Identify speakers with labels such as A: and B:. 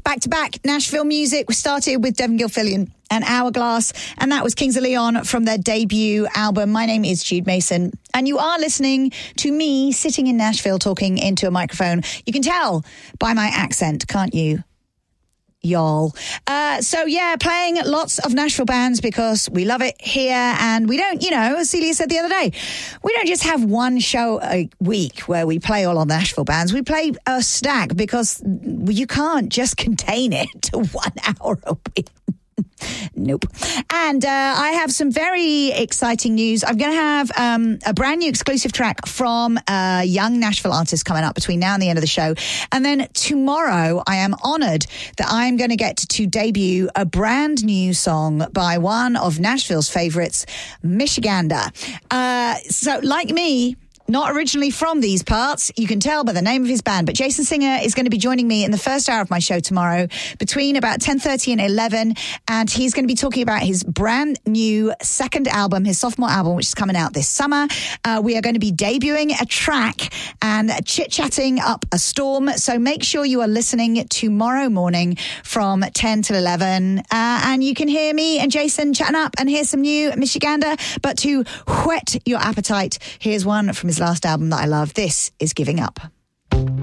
A: Back to back Nashville music. We started with Devin Gilfillian and Hourglass, and that was Kings of Leon from their debut album. My name is Jude Mason, and you are listening to me sitting in Nashville talking into a microphone. You can tell by my accent, can't you? Y'all. Playing lots of Nashville bands because we love it here, and we don't, as Celia said the other day, we don't just have one show a week where we play all of the Nashville bands. We play a stack because you can't just contain it to 1 hour a week. Nope. And I have some very exciting news. I'm going to have a brand new exclusive track from a young Nashville artist coming up between now and the end of the show. And then tomorrow, I am honored that I'm going to get to debut a brand new song by one of Nashville's favorites, Michigander. So like me, not originally from these parts, you can tell by the name of his band, but Jason Singer is going to be joining me in the first hour of my show tomorrow between about 10:30 and 11, and he's going to be talking about his brand new second album, his sophomore album, which is coming out this summer. We are going to be debuting a track and chit-chatting up a storm, so make sure you are listening tomorrow morning from 10 till 11, and you can hear me and Jason chatting up and hear some new Michigander. But to whet your appetite, here's one from his last album that I love. This is Giving Up.